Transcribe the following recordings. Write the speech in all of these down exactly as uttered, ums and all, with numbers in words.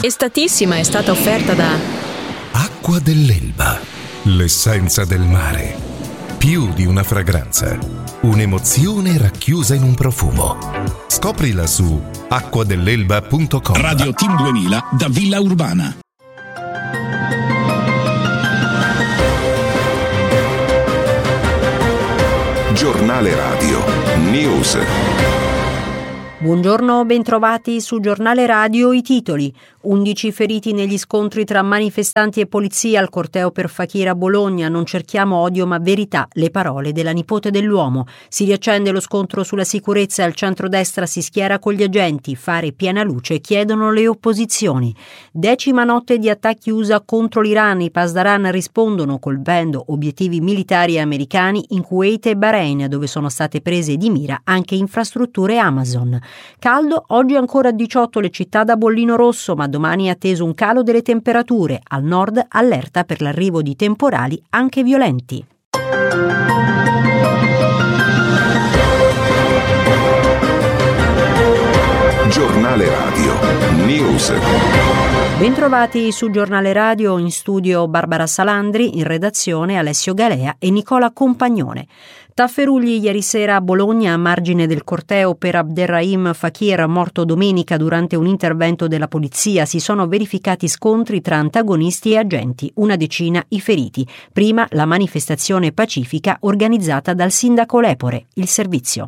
Estatissima è stata offerta da Acqua dell'Elba, l'essenza del mare. Più di una fragranza, un'emozione racchiusa in un profumo. Scoprila su acqua dell'elba punto com. Radio Team duemila da Villa Urbana. Giornale Radio News. Buongiorno, bentrovati su Giornale Radio. I titoli: undici feriti negli scontri tra manifestanti e polizia al corteo per Fakir a Bologna. Non cerchiamo odio ma verità, le parole della nipote dell'uomo. Si riaccende lo scontro sulla sicurezza e il centrodestra si schiera con gli agenti. Fare piena luce chiedono le opposizioni. Decima notte di attacchi U S A contro l'Iran. I Pasdaran rispondono colpendo obiettivi militari americani in Kuwait e Bahrain, dove sono state prese di mira anche infrastrutture Amazon. Caldo, oggi ancora diciotto le città da bollino rosso, ma domani è atteso un calo delle temperature. Al nord allerta per l'arrivo di temporali anche violenti. Giornale Radio News. Bentrovati su Giornale Radio, in studio Barbara Salandri, in redazione Alessio Galea e Nicola Compagnone. Tafferugli ieri sera a Bologna a margine del corteo per Abderrahim Fakir, morto domenica durante un intervento della polizia. Si sono verificati scontri tra antagonisti e agenti, una decina i feriti. Prima la manifestazione pacifica organizzata dal sindaco Lepore. Il servizio.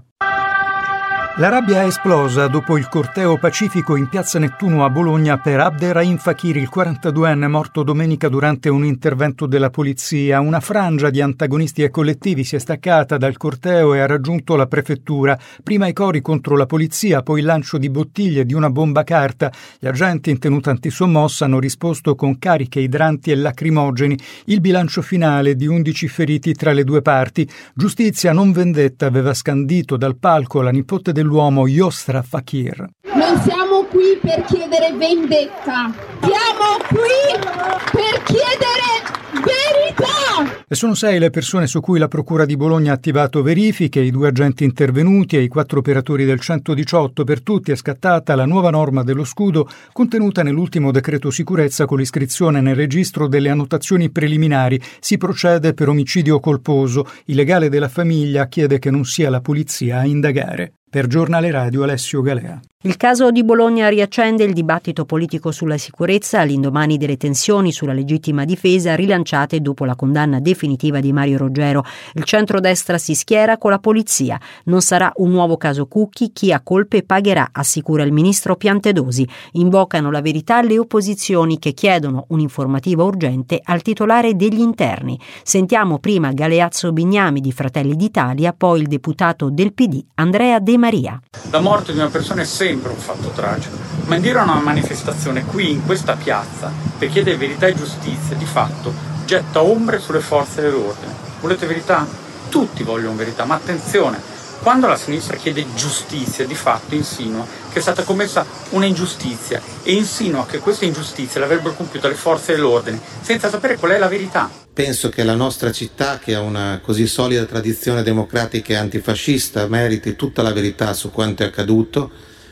La rabbia è esplosa dopo il corteo pacifico in piazza Nettuno a Bologna per Abderrahim Fakir, il quarantaduenne morto domenica durante un intervento della polizia. Una frangia di antagonisti e collettivi si è staccata dal corteo e ha raggiunto la prefettura. Prima i cori contro la polizia, poi il lancio di bottiglie e di una bomba carta. Gli agenti in tenuta antisommossa hanno risposto con cariche idranti e lacrimogeni. Il bilancio finale di undici feriti tra le due parti. Giustizia, non vendetta, aveva scandito dal palco la nipote del l'uomo Yosra Fakir. Non siamo qui per chiedere vendetta, siamo qui per chiedere verità! E sono sei le persone su cui la Procura di Bologna ha attivato verifiche, i due agenti intervenuti e i quattro operatori del centodiciotto. Per tutti è scattata la nuova norma dello scudo contenuta nell'ultimo decreto sicurezza con l'iscrizione nel registro delle annotazioni preliminari. Si procede per omicidio colposo. Il legale della famiglia chiede che non sia la polizia a indagare. Per Giornale Radio Alessio Galea. Il caso di Bologna riaccende il dibattito politico sulla sicurezza all'indomani delle tensioni sulla legittima difesa rilanciate dopo la condanna definitiva di Mario Roggero. Il centrodestra si schiera con la polizia. Non sarà un nuovo caso Cucchi, chi ha colpe pagherà, assicura il ministro Piantedosi. Invocano la verità le opposizioni che chiedono un'informativa urgente al titolare degli interni. Sentiamo prima Galeazzo Bignami di Fratelli d'Italia, poi il deputato del P D Andrea De Maria. La morte di una persona è sempre un fatto tragico, ma indire una manifestazione qui in questa piazza per chiedere verità e giustizia di fatto getta ombre sulle forze dell'ordine. Volete verità? Tutti vogliono verità, ma attenzione, quando la sinistra chiede giustizia di fatto insinua che è stata commessa una ingiustizia e insinua che questa ingiustizia l'avrebbero compiuta le forze dell'ordine senza sapere qual è la verità. Penso che la nostra città, che ha una così solida tradizione democratica e antifascista, meriti tutta la verità su quanto è accaduto.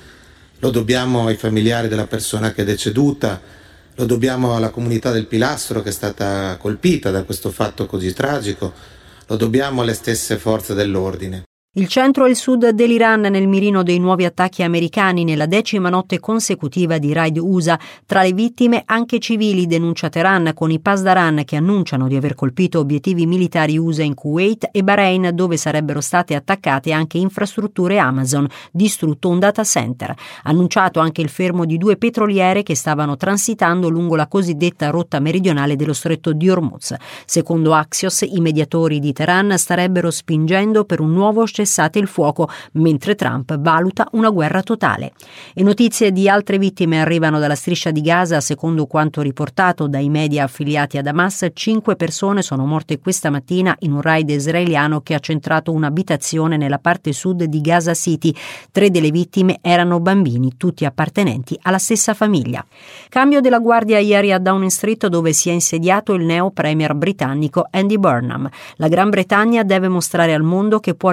Lo dobbiamo ai familiari della persona che è deceduta, lo dobbiamo alla comunità del Pilastro che è stata colpita da questo fatto così tragico, lo dobbiamo alle stesse forze dell'ordine. Il centro e il sud dell'Iran nel mirino dei nuovi attacchi americani nella decima notte consecutiva di raid U S A. Tra le vittime anche civili, denuncia Teheran, con i Pasdaran che annunciano di aver colpito obiettivi militari U S A in Kuwait e Bahrain, dove sarebbero state attaccate anche infrastrutture Amazon, distrutto un data center. Annunciato anche il fermo di due petroliere che stavano transitando lungo la cosiddetta rotta meridionale dello stretto di Hormuz. Secondo Axios, i mediatori di Teheran starebbero spingendo per un nuovo cessate il fuoco, mentre Trump valuta una guerra totale. E notizie di altre vittime arrivano dalla striscia di Gaza. Secondo quanto riportato dai media affiliati ad Hamas, cinque persone sono morte questa mattina in un raid israeliano che ha centrato un'abitazione nella parte sud di Gaza City. Tre delle vittime erano bambini, tutti appartenenti alla stessa famiglia. Cambio della guardia ieri a Downing Street, dove si è insediato il neo premier britannico Andy Burnham. La Gran Bretagna deve mostrare al mondo che può ritrovare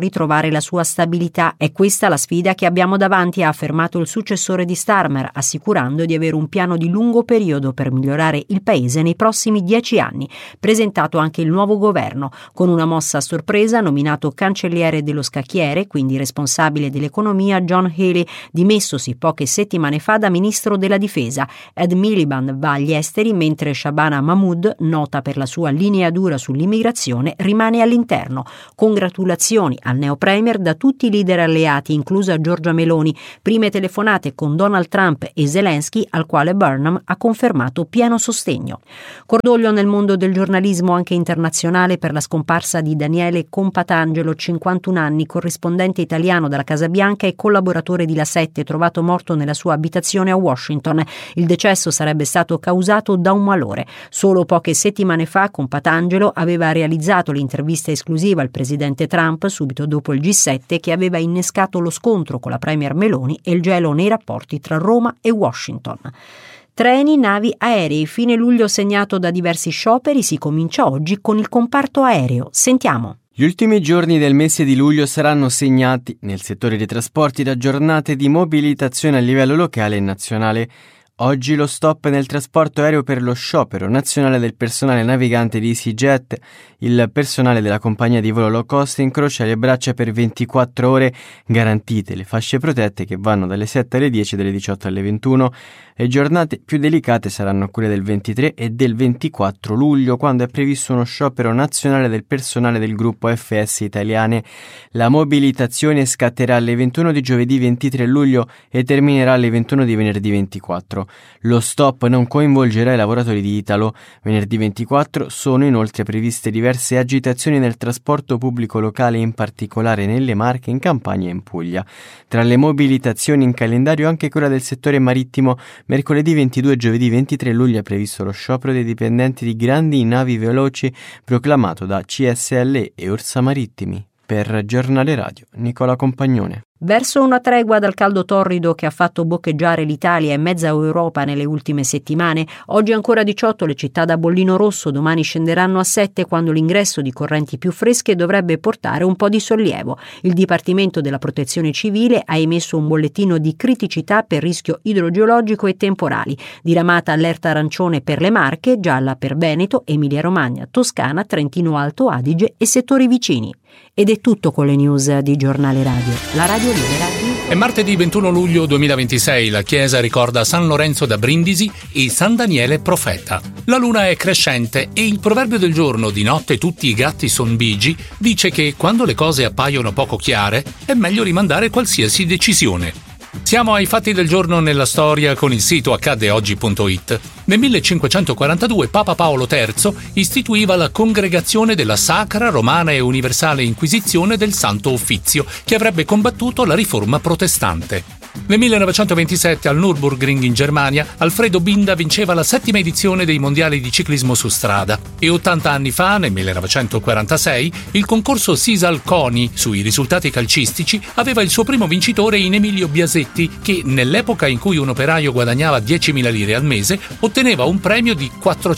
salvare la sua stabilità. È questa la sfida che abbiamo davanti, ha affermato il successore di Starmer, assicurando di avere un piano di lungo periodo per migliorare il paese nei prossimi dieci anni. Presentato anche il nuovo governo, con una mossa a sorpresa, nominato cancelliere dello scacchiere, quindi responsabile dell'economia, John Healey, dimessosi poche settimane fa da ministro della difesa. Ed Miliband va agli esteri, mentre Shabana Mahmood, nota per la sua linea dura sull'immigrazione, rimane all'interno. Congratulazioni al neo-premier da tutti i leader alleati, inclusa Giorgia Meloni. Prime telefonate con Donald Trump e Zelensky, al quale Burnham ha confermato pieno sostegno. Cordoglio nel mondo del giornalismo anche internazionale per la scomparsa di Daniele Compatangelo, cinquantuno anni, corrispondente italiano della Casa Bianca e collaboratore di La Sette, trovato morto nella sua abitazione a Washington. Il decesso sarebbe stato causato da un malore. Solo poche settimane fa Compatangelo aveva realizzato l'intervista esclusiva al presidente Trump subito dopo il G sette, che aveva innescato lo scontro con la premier Meloni e il gelo nei rapporti tra Roma e Washington. Treni, navi, aerei. Fine luglio segnato da diversi scioperi, si comincia oggi con il comparto aereo. Sentiamo. Gli ultimi giorni del mese di luglio saranno segnati nel settore dei trasporti da giornate di mobilitazione a livello locale e nazionale. Oggi lo stop nel trasporto aereo per lo sciopero nazionale del personale navigante di EasyJet. Il personale della compagnia di volo low cost incrocia le braccia per ventiquattro ore, garantite le fasce protette che vanno dalle sette alle dieci e dalle diciotto alle ventuno. Le giornate più delicate saranno quelle del ventitré e del ventiquattro luglio, quando è previsto uno sciopero nazionale del personale del gruppo F S Italiane. La mobilitazione scatterà alle ventuno di giovedì ventitré luglio e terminerà alle ventuno di venerdì ventiquattro. Lo stop non coinvolgerà i lavoratori di Italo. Venerdì ventiquattro sono inoltre previste diverse agitazioni nel trasporto pubblico locale, in particolare nelle Marche, in Campania e in Puglia. Tra le mobilitazioni in calendario anche quella del settore marittimo. Mercoledì ventidue e giovedì ventitré luglio è previsto lo sciopero dei dipendenti di grandi navi veloci, proclamato da C S L E e Orsa Marittimi. Per Giornale Radio, Nicola Compagnone. Verso una tregua dal caldo torrido che ha fatto boccheggiare l'Italia e mezza Europa nelle ultime settimane, oggi ancora diciotto le città da bollino rosso, domani scenderanno a sette quando l'ingresso di correnti più fresche dovrebbe portare un po' di sollievo. Il Dipartimento della Protezione Civile ha emesso un bollettino di criticità per rischio idrogeologico e temporali, diramata allerta arancione per le Marche, gialla per Veneto, Emilia-Romagna, Toscana, Trentino Alto Adige e settori vicini. Ed è tutto con le news di Giornale Radio. La radio libera. È martedì ventuno luglio duemilaventisei, la chiesa ricorda San Lorenzo da Brindisi e San Daniele Profeta. La luna è crescente e il proverbio del giorno "di notte tutti i gatti son bigi" dice che quando le cose appaiono poco chiare è meglio rimandare qualsiasi decisione. Siamo ai fatti del giorno nella storia con il sito accadde oggi punto it. Nel millecinquecentoquarantadue Papa Paolo terzo istituiva la Congregazione della Sacra, Romana e Universale Inquisizione del Santo Uffizio, che avrebbe combattuto la riforma protestante. Nel millenovecentoventisette al Nürburgring in Germania Alfredo Binda vinceva la settima edizione dei mondiali di ciclismo su strada e ottanta anni fa, nel millenovecentoquarantasei, il concorso Sisal-Coni sui risultati calcistici aveva il suo primo vincitore in Emilio Biasetti, che nell'epoca in cui un operaio guadagnava diecimila lire al mese otteneva un premio di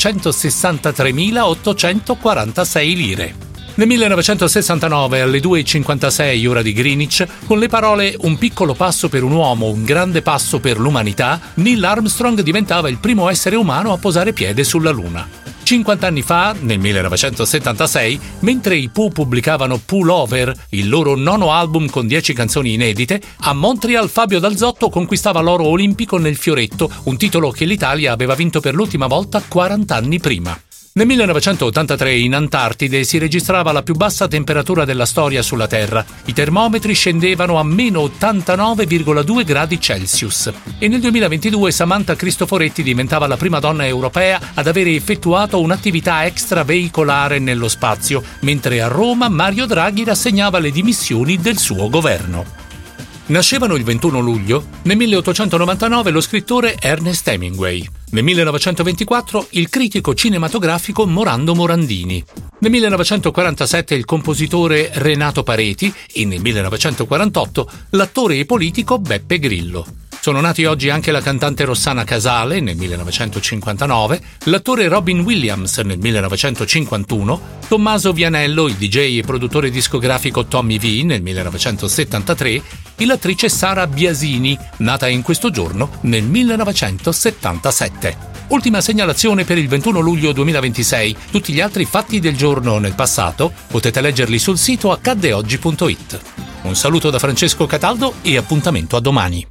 quattrocentosessantatremilaottocentoquarantasei lire. Nel millenovecentosessantanove, alle due e cinquantasei ora di Greenwich, con le parole "un piccolo passo per un uomo, un grande passo per l'umanità", Neil Armstrong diventava il primo essere umano a posare piede sulla Luna. cinquanta anni fa, nel millenovecentosettantasei, mentre i Pooh pubblicavano Pullover, il loro nono album con dieci canzoni inedite, a Montreal Fabio Dalzotto conquistava l'oro olimpico nel fioretto, un titolo che l'Italia aveva vinto per l'ultima volta quaranta anni prima. Nel millenovecentottantatré in Antartide si registrava la più bassa temperatura della storia sulla Terra. I termometri scendevano a meno ottantanove virgola due gradi Celsius. E nel duemilaventidue Samantha Cristoforetti diventava la prima donna europea ad avere effettuato un'attività extraveicolare nello spazio, mentre a Roma Mario Draghi rassegnava le dimissioni del suo governo. Nascevano il ventuno luglio, nel milleottocentonovantanove, lo scrittore Ernest Hemingway. Nel millenovecentoventiquattro il critico cinematografico Morando Morandini. Nel millenovecentoquarantasette il compositore Renato Pareti e nel millenovecentoquarantotto l'attore e politico Beppe Grillo. Sono nati oggi anche la cantante Rossana Casale nel millenovecentocinquantanove, l'attore Robin Williams nel millenovecentocinquantuno, Tommaso Vianello, il D J e produttore discografico Tommy V nel millenovecentosettantatré e l'attrice Sara Biasini, nata in questo giorno nel millenovecentosettantasette. Ultima segnalazione per il ventuno luglio duemilaventisei. Tutti gli altri fatti del giorno nel passato potete leggerli sul sito accadde oggi punto it. Un saluto da Francesco Cataldo e appuntamento a domani.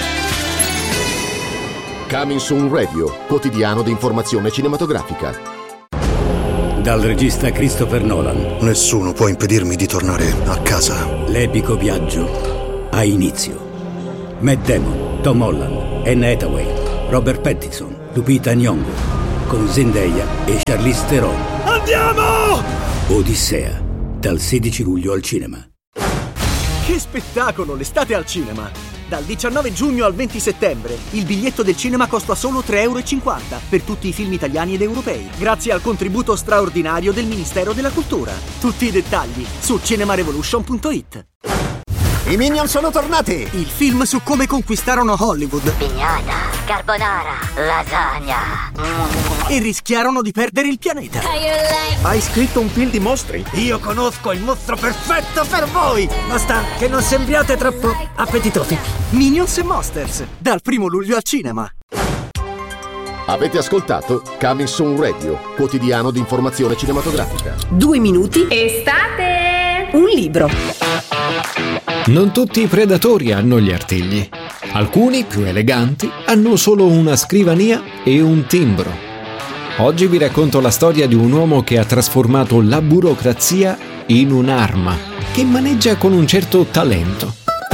Coming Soon Radio, quotidiano di informazione cinematografica. Dal regista Christopher Nolan. Nessuno può impedirmi di tornare a casa. L'epico viaggio ha inizio. Matt Damon, Tom Holland, Anne Hathaway, Robert Pattinson, Lupita Nyong'o, con Zendaya e Charlize Theron. Andiamo! Odissea, dal sedici luglio al cinema. Che spettacolo, l'estate al cinema! Dal diciannove giugno al venti settembre il biglietto del cinema costa solo tre euro e cinquanta per tutti i film italiani ed europei, grazie al contributo straordinario del Ministero della Cultura. Tutti i dettagli su cinemarevolution punto it. I Minion sono tornati! Il film su come conquistarono Hollywood. Pignata, carbonara, lasagna. E rischiarono di perdere il pianeta. Hai scritto un film di mostri? Io conosco il mostro perfetto per voi! Basta che non sembriate troppo appetitosi. Minions e Monsters, dal primo luglio al cinema. Avete ascoltato Coming Soon Radio, quotidiano di informazione cinematografica. Due minuti. Estate! Un libro. Non tutti i predatori hanno gli artigli. Alcuni, più eleganti, hanno solo una scrivania e un timbro. Oggi vi racconto la storia di un uomo che ha trasformato la burocrazia in un'arma, che maneggia con un certo talento.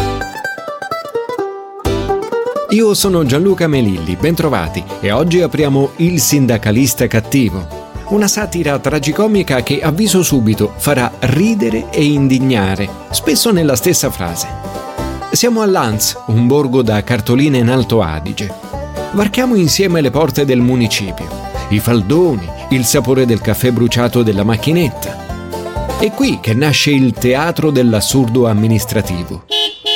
Io sono Gianluca Melilli, bentrovati, e oggi apriamo Il sindacalista cattivo. Una satira tragicomica che, avviso subito, farà ridere e indignare, spesso nella stessa frase. Siamo a Lanz, un borgo da cartoline in Alto Adige. Varchiamo insieme le porte del municipio, i faldoni, il sapore del caffè bruciato della macchinetta. È qui che nasce il teatro dell'assurdo amministrativo.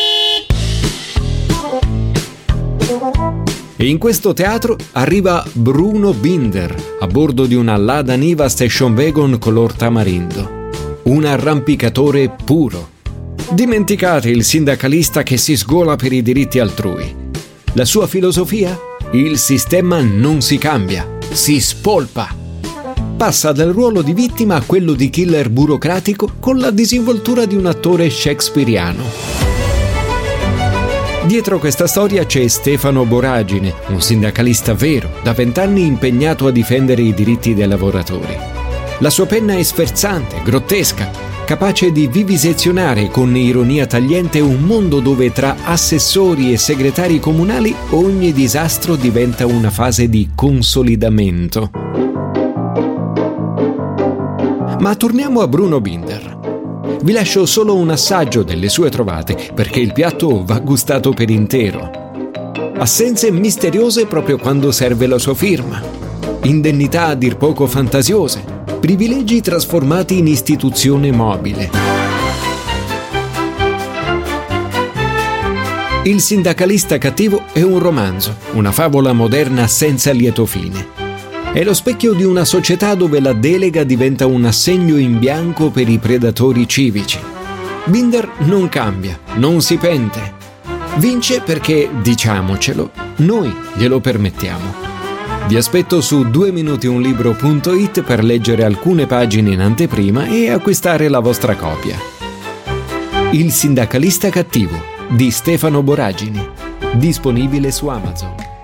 E in questo teatro arriva Bruno Binder a bordo di una Lada Niva station wagon color tamarindo. Un arrampicatore puro. Dimenticate il sindacalista che si sgola per i diritti altrui. La sua filosofia? Il sistema non si cambia, si spolpa. Passa dal ruolo di vittima a quello di killer burocratico con la disinvoltura di un attore shakespeariano. Dietro questa storia c'è Stefano Boragine, un sindacalista vero, da vent'anni impegnato a difendere i diritti dei lavoratori. La sua penna è sferzante, grottesca, capace di vivisezionare con ironia tagliente un mondo dove tra assessori e segretari comunali ogni disastro diventa una fase di consolidamento. Ma torniamo a Bruno Binder. Vi lascio solo un assaggio delle sue trovate, perché il piatto va gustato per intero. Assenze misteriose proprio quando serve la sua firma. Indennità a dir poco fantasiose. Privilegi trasformati in istituzione mobile. Il sindacalista cattivo è un romanzo, una favola moderna senza lieto fine. È lo specchio di una società dove la delega diventa un assegno in bianco per i predatori civici. Binder non cambia, non si pente. Vince perché, diciamocelo, noi glielo permettiamo. Vi aspetto su due minuti un libro punto it per leggere alcune pagine in anteprima e acquistare la vostra copia. Il sindacalista cattivo di Stefano Boragini, disponibile su Amazon.